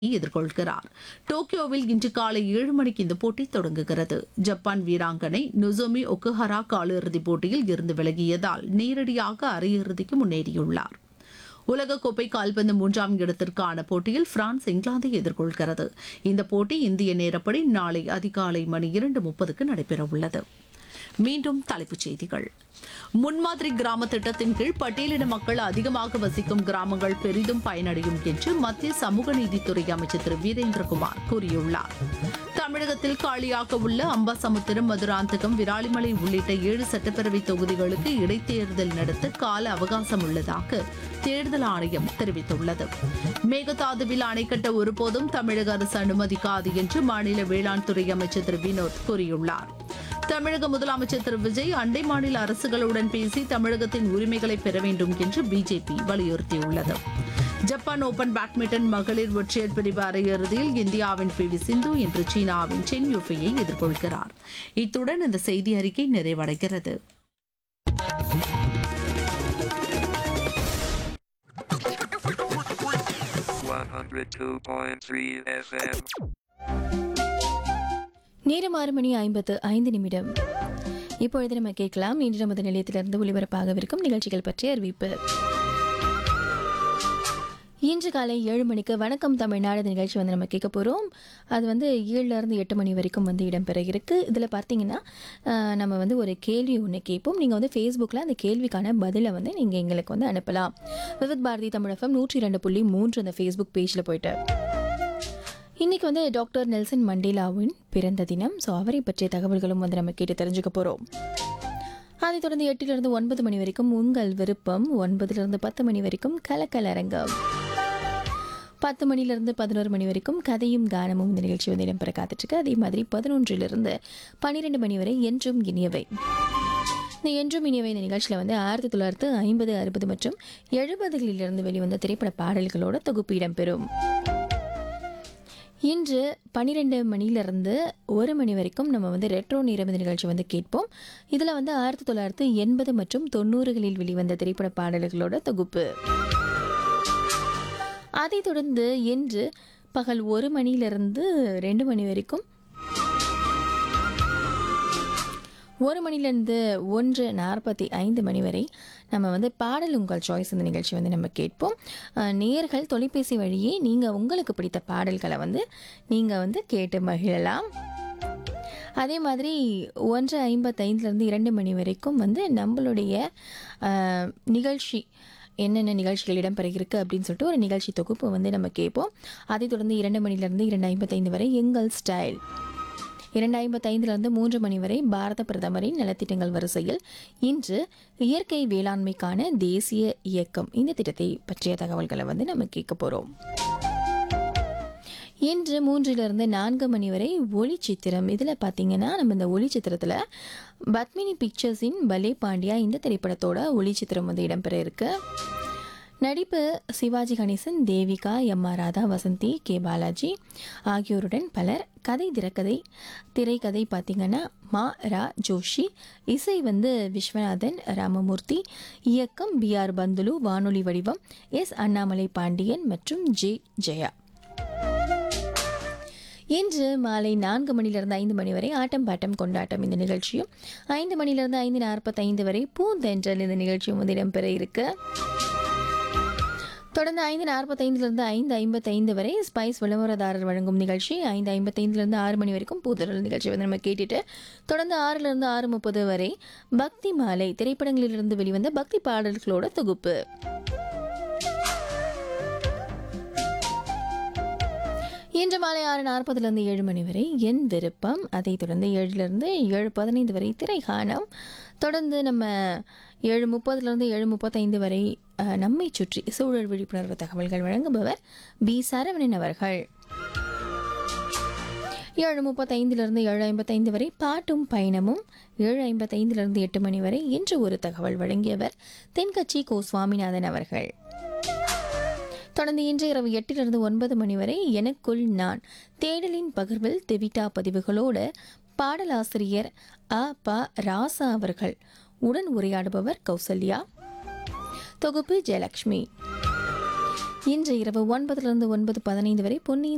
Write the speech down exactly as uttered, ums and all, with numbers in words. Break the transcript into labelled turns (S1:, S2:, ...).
S1: எதிர்கொள்கிறார். டோக்கியோவில் இன்று காலை ஏழு மணிக்கு இந்த போட்டி தொடங்குகிறது. ஜப்பான் வீராங்கனை நொசோமி ஒக்குஹரா காலிறுதிப் போட்டியில் இருந்து விலகியதால் நேரடியாக அரையிறுதிக்கு முன்னேறியுள்ளார். உலகக்கோப்பை கால்பந்து மூன்றாம் இடத்திற்கான போட்டியில் பிரான்ஸ் இங்கிலாந்தை எதிர்கொள்கிறது. இந்த போட்டி இந்திய நேரப்படி நாளை அதிகாலை மணி இரண்டு முப்பதுக்கு நடைபெறவுள்ளது. மீண்டும் தலைப்புச் செய்திகள். முன்மாதிரி கிராம திட்டத்தின் கீழ் பட்டியலின மக்கள் அதிகமாக வசிக்கும் கிராமங்கள் பெரிதும் பயனடையும் என்று மத்திய சமூக நீதித்துறை அமைச்சர் திரு வீரேந்திரகுமார் கூறியுள்ளார். தமிழகத்தில் காலியாக உள்ள அம்பாசமுத்திரம், மதுராந்தகம், விராலிமலை உள்ளிட்ட ஏழு சட்டப்பேரவை தொகுதிகளுக்கு இடைத்தேர்தல் நடத்த கால அவகாசம் உள்ளதாக தேர்தல் ஆணையம் தெரிவித்துள்ளது. மேகதாதுவில் அணை கட்ட ஒருபோதும் தமிழக அரசு அனுமதிக்காது என்று மாநில வேளாண் துறை அமைச்சர் திரு வினோத் கூறியுள்ளார். தமிழக முதலமைச்சர் திரு விஜய் அண்டை மாநில அரசுகளுடன் பேசி தமிழகத்தின் உரிமைகளை பெற வேண்டும் என்று பிஜேபி வலியுறுத்தியுள்ளது. ஜப்பான் ஓபன் பேட்மிண்டன் மகளிர் ஒற்றையர் பிரிவு அரையிறுதியில் இந்தியாவின் பி வி சிந்து இன்று சீனாவின் சென் யூஃபையை எதிர்கொள்கிறார். இத்துடன் இந்த செய்தி அறிக்கை நிறைவடைகிறது.
S2: நேரம் ஆறு மணி ஐம்பத்து ஐந்து நிமிடம். இப்பொழுது நம்ம கேட்கலாம் இன்று நமது நிலையத்திலிருந்து ஒளிபரப்பாகவிருக்கும் நிகழ்ச்சிகள் பற்றிய அறிவிப்பு. இன்று காலை ஏழு மணிக்கு வணக்கம் தமிழ்நாடு நிகழ்ச்சி வந்து நம்ம கேட்க போகிறோம். அது வந்து ஏழுலேருந்து எட்டு மணி வரைக்கும் வந்து இடம்பெற இருக்கு. இதில் பார்த்தீங்கன்னா நம்ம வந்து ஒரு கேள்வி ஒன்று கேட்போம். நீங்கள் வந்து ஃபேஸ்புக்கில் அந்த கேள்விக்கான பதிலை வந்து நீங்கள் எங்களுக்கு வந்து அனுப்பலாம். விவித் பாரதி தமிழ் எஃப்எம் நூற்றி இரண்டு புள்ளி மூன்று அந்த ஃபேஸ்புக் பேஜில் போயிட்டு இன்றைக்கி வந்து டாக்டர் நெல்சன் மண்டேலாவின் பிறந்த தினம். ஸோ அவரை பற்றிய தகவல்களும் வந்து நம்ம கேட்டு தெரிஞ்சுக்க போகிறோம். அதைத் தொடர்ந்து எட்டிலிருந்து ஒன்பது மணி வரைக்கும் உங்கள் விருப்பம், ஒன்பதுலேருந்து பத்து மணி வரைக்கும் கலக்கலரங்கம், பத்து மணிலிருந்து பதினோரு மணி வரைக்கும் கதையும் கானமும் இந்த நிகழ்ச்சி வந்து இடம்பெற காத்துட்ருக்கு. அதே மாதிரி பதினொன்றிலிருந்து பன்னிரெண்டு மணி வரை என்றும் இனியவை. இந்த என்றும் இனியவை இந்த நிகழ்ச்சியில் வந்து ஆயிரத்தி தொள்ளாயிரத்து ஐம்பது அறுபது மற்றும் எழுபதுகளிலிருந்து வெளிவந்த திரைப்பட பாடல்களோட தொகுப்பு இடம்பெறும். இன்று பன்னிரெண்டு மணிலிருந்து ஒரு மணி வரைக்கும் நம்ம வந்து ரெட்ரோ நேரம் இந்த நிகழ்ச்சி வந்து கேட்போம். இதில் வந்து ஆயிரத்தி தொள்ளாயிரத்து எண்பது மற்றும் தொண்ணூறுகளில் வெளிவந்த திரைப்பட பாடல்களோட தொகுப்பு. அதைத் தொடர்ந்து இன்று பகல் ஒரு மணிலிருந்து ரெண்டு மணி வரைக்கும், ஒரு மணிலேருந்து ஒன்று நாற்பத்தி ஐந்து மணி வரை நம்ம வந்து பாடல் உங்கள் சாய்ஸ் இந்த நிகழ்ச்சி வந்து நம்ம கேட்போம். நேயர்கள் தொலைபேசி வழியே நீங்கள் உங்களுக்கு பிடித்த பாடல்களை வந்து நீங்கள் வந்து கேட்டு மகிழலாம். அதே மாதிரி ஒன்று ஐம்பத்தைந்துலேருந்து இரண்டு மணி வரைக்கும் வந்து நம்மளுடைய நிகழ்ச்சி என்னென்ன நிகழ்ச்சிகள் இடம்பெறுகிறது அப்படின்னு சொல்லிட்டு ஒரு நிகழ்ச்சி தொகுப்பு வந்து நம்ம கேட்போம். அதைத் தொடர்ந்து இரண்டு மணிலேருந்து இரண்டு ஐம்பத்தைந்து வரை எங்கள் ஸ்டைல், இரண்டு ஐம்பத்தைந்துலேருந்து மூன்று மணி வரை பாரத பிரதமரின் நலத்திட்டங்கள் வரிசையில் இன்று இயற்கை வேளாண்மைக்கான தேசிய இயக்கம், இந்த திட்டத்தை பற்றிய தகவல்களை வந்து நம்ம கேட்க போகிறோம். இன்று மூன்றிலிருந்து நான்கு மணி வரை ஒளிச்சித்திரம். இதில் பார்த்தீங்கன்னா நம்ம இந்த ஒளிச்சித்திரத்தில் பத்மினி பிக்சர்ஸின் பலே பாண்டியா இந்த திரைப்படத்தோட ஒளிச்சித்திரம் வந்து இடம்பெற இருக்கு. நடிப்பு Sivaji Ganesan, Devika, M R Radha, Vasanthi, K Balaji ஆகியோருடன் பலர். கதை திரைக்கதை திரைக்கதை பார்த்திங்கன்னா மா ரா ஜோஷி, இசை வந்து விஸ்வநாதன் ராமமூர்த்தி, இயக்கம் பி ஆர் பந்துலு, வானொலி வடிவம் எஸ் அண்ணாமலை பாண்டியன் மற்றும் ஜே ஜெயா. இன்று மாலை நான்கு மணிலிருந்து ஐந்து மணி வரை ஆட்டம் பாட்டம் கொண்டாட்டம் இந்த நிகழ்ச்சியும், ஐந்து மணிலிருந்து ஐந்து நாற்பத்தைந்து வரை பூந்தென்றல் இந்த நிகழ்ச்சியும் வந்து இடம்பெற இருக்கு. தொடர்ந்து ஐந்து நாற்பத்தைந்துலேருந்து ஐந்து ஐம்பத்தைந்து வரை ஸ்பைஸ் விளம்பரதாரர் வழங்கும் நிகழ்ச்சி, ஐந்து ஐம்பத்தைந்துலேருந்து ஆறு மணி வரைக்கும் பூதரல் நிகழ்ச்சி வந்து நம்ம கேட்டுட்டு தொடர்ந்து ஆறுலேருந்து ஆறு முப்பது வரை பக்தி மாலை, திரைப்படங்களிலிருந்து வெளிவந்த பக்தி பாடல்களோட தொகுப்பு. இன்று மாலை ஆறு நாற்பதுலேருந்து ஏழு மணி வரை என் விருப்பம், அதைத் தொடர்ந்து ஏழுலேருந்து ஏழு பதினைந்து வரை திரைகானம், தொடர்ந்து நம்ம ஏழு முப்பதுலேருந்து ஏழு முப்பத்தைந்து வரை நம்மை சுற்றி சூழல் விழிப்புணர்வு தகவல்கள் வழங்குபவர் பி சரவணன் அவர்கள். ஏழு முப்பத்தைந்துலேருந்து ஏழு ஐம்பத்தைந்து வரை பாட்டும் பயணமும், ஏழு ஐம்பத்தைந்துலேருந்து எட்டு மணி வரை இன்று ஒரு தகவல் வழங்கியவர் தென்கட்சி கோ சுவாமிநாதன் அவர்கள். தொடர்ந்து இன்று இரவு எட்டிலிருந்து ஒன்பது மணி வரை எனக்குள் நான், தேடலின் பகிர்வில் தெவிட்டா பதிவுகளோடு பாடலாசிரியர் அ ப ராசா அவர்கள் உடன் உரையாடுபவர் கௌசல்யா, தொகுப்பு ஜெயலட்சுமி. இன்று இரவு ஒன்பதிலிருந்து ஒன்பது பதினைந்து வரை பொன்னியின்